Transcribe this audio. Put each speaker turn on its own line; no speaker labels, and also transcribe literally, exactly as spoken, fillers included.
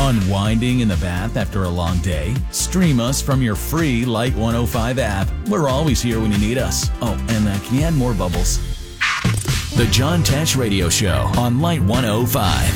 Unwinding in the bath after a long day? Stream us from your free Light one oh five app. We're always here when you need us. Oh, and uh, can you add more bubbles? The John Tesh Radio Show on Light one oh five.